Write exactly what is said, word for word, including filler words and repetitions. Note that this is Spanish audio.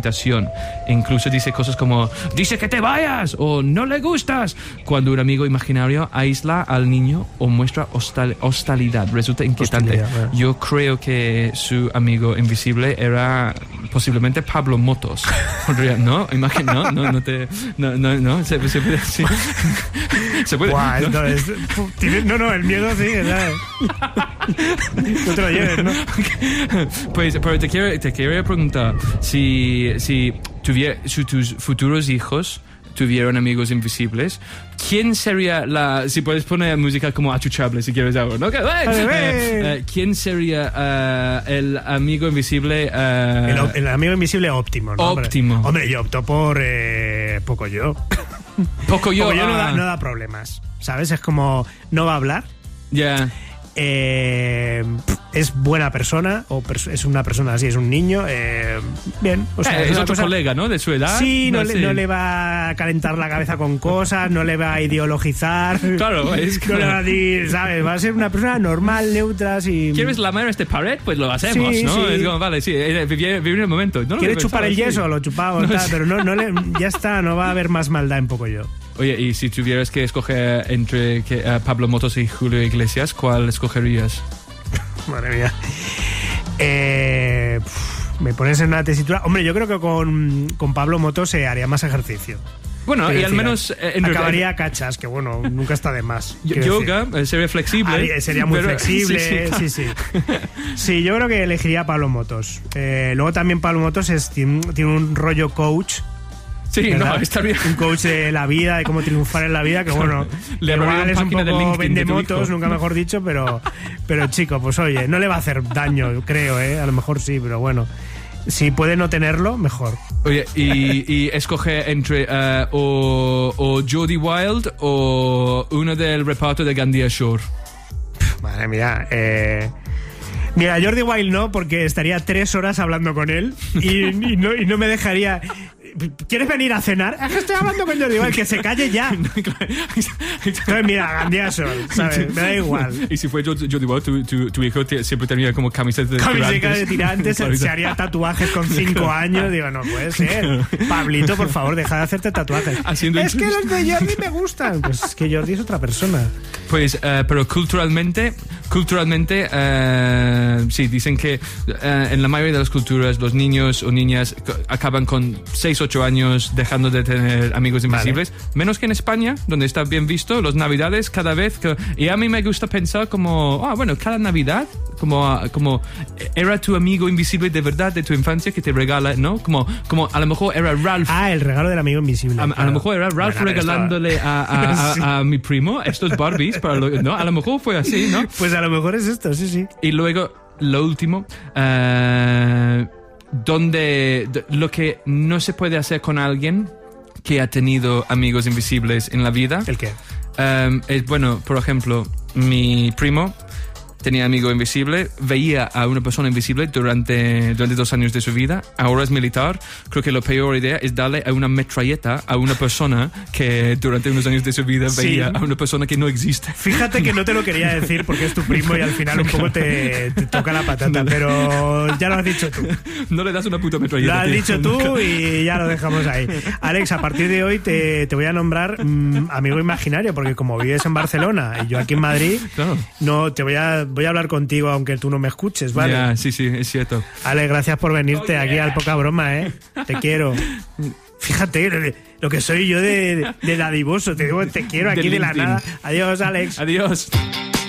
habitación. Incluso dice cosas como dice que te vayas o no le gustas, cuando un amigo imaginario aísla al niño o muestra hostal- hostilidad. Resulta inquietante. Hostilidad, eh. Yo creo que su amigo invisible era posiblemente Pablo Motos. ¿No? Imagina, no, no, no te... No, no, no, se, se puede... Sí. Se puede... Guau, no. no, es, no, no, el miedo sigue, ¿sabes? No te lo lleves, ¿no? Pues, pero te quiero, te quiero preguntar si, si, tuviera, si tus futuros hijos tuvieron amigos invisibles, ¿quién sería la... Si puedes poner música como achuchable si quieres algo, ¿no? Eh, eh, ¿Quién sería uh, el amigo invisible? Uh, el, el amigo invisible óptimo, ¿no? Óptimo. Hombre, hombre yo opto por eh, poco yo. Poco yo. Poco yo ah. no, da, no da problemas, ¿sabes? Es como, no va a hablar. Ya. Yeah. Eh, es buena persona o pers- es una persona así, es un niño, eh, bien, o sea, eh, es, es otro cosa, colega, ¿no? De su edad. sí, no, no, le, sí. no le va a calentar la cabeza con cosas, no le va a ideologizar, claro, es que... no le va a decir, ¿sabes? Va a ser una persona normal, neutra, si... ¿Quieres lamar este pared? Pues lo hacemos, sí, ¿no? sí. Es como, vale, sí, vivir, vivir el momento. No ¿Quieres chupar el yeso? Sí. Lo chupamos, no, tal, sí. Pero no, no le, ya está, no va a haber más maldad en poco yo. Oye, y si tuvieras que escoger entre que, uh, Pablo Motos y Julio Iglesias, ¿cuál escogerías? Madre mía. Eh, pff, me pones en una tesitura. Hombre, yo creo que con, con Pablo Motos se haría más ejercicio. Bueno, Quiero y al decir, menos... Eh, en acabaría a cachas, que bueno, nunca está de más. Yoga, eh, sería flexible. Haría, sería muy pero, flexible, sí, sí. sí, sí. Sí, yo creo que elegiría a Pablo Motos. Eh, luego también Pablo Motos es, tiene, tiene un rollo coach. Sí, ¿verdad? No, está bien. Un coach de la vida, de cómo triunfar en la vida, que bueno, le igual es un poco vende motos, hijo. nunca mejor dicho, pero, pero chico, pues oye, no le va a hacer daño, creo, ¿eh? A lo mejor sí, pero bueno. Si puede no tenerlo, mejor. Oye, y, y escoge entre uh, o, o Jodie Wild o uno del reparto de Gandia Shore. Madre mía, eh... Mira, Jordi Wild no, porque estaría tres horas hablando con él y, y, no, y no me dejaría... ¿Quieres venir a cenar? Es que estoy hablando con Jordi Wild, que se calle ya. Entonces, mira, Gandia Shore, ¿sabes? Me da igual. Y si fue Jordi Wild, tu, tu, tu hijo te, siempre tenía como camisetas de Camiseta tirantes. de tirantes, se, se haría tatuajes con cinco años. Digo, no puede ser. Pablito, por favor, deja de hacerte tatuajes. Haciendo es que los de Jordi me gustan. Pues es que Jordi es otra persona. Pues, uh, pero culturalmente, culturalmente, uh, sí, dicen que uh, en la mayoría de las culturas los niños o niñas acaban con seis o ocho años dejando de tener amigos invisibles, vale. Menos que en España, donde está bien visto, los navidades cada vez que, y a mí me gusta pensar como, ah, bueno, cada navidad, como, como era tu amigo invisible de verdad de tu infancia que te regala, ¿no? Como, como a lo mejor era Ralph. Ah, el regalo del amigo invisible. A, claro. a lo mejor era Ralph bueno, regalándole a, a, a, sí. a, a mi primo estos Barbies, para lo, ¿no? A lo mejor fue así, ¿no? Pues a lo mejor es esto, sí, sí. Y luego, lo último, uh, donde lo que no se puede hacer con alguien que ha tenido amigos invisibles en la vida. ¿El qué? Um, es, bueno, por ejemplo, mi primo tenía amigo invisible, veía a una persona invisible durante, durante dos años de su vida, ahora es militar. Creo que la peor idea es darle a una metralleta a una persona que durante unos años de su vida veía sí. a una persona que no existe. Fíjate que no te lo quería decir porque es tu primo y al final un poco te, te toca la patata, no, pero ya lo has dicho tú. No le das una puta metralleta. Lo has tío. dicho tú y ya lo dejamos ahí. Alex, a partir de hoy te, te voy a nombrar mmm, amigo imaginario, porque como vives en Barcelona y yo aquí en Madrid, claro. no te voy a voy a hablar contigo aunque tú no me escuches, ¿vale? Ya, sí, sí, es cierto. Ale, gracias por venirte oh, yeah. aquí al Poca Broma, ¿eh? Te quiero. Fíjate lo que soy yo de, de dadivoso. Te digo, te quiero aquí de, de la nada. Adiós, Alex. Adiós.